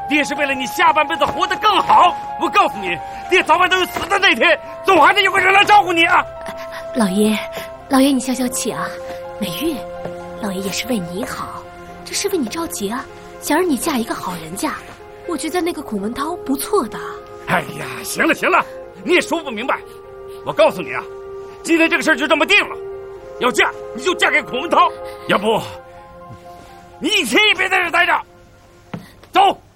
爹是为了你下半辈子活得更好。我告诉你，爹早晚都有死的那天，总还得有个人来照顾你啊。 老爷你消消气啊。美玉，老爷也是为你好，这是为你着急啊，想让你嫁一个好人家。我觉得那个孔文涛不错的。 哎呀，行了，你也说不明白。我告诉你啊，今天这个事儿就这么定了，要嫁你就嫁给孔文涛，要不你一天也别在这待着。走。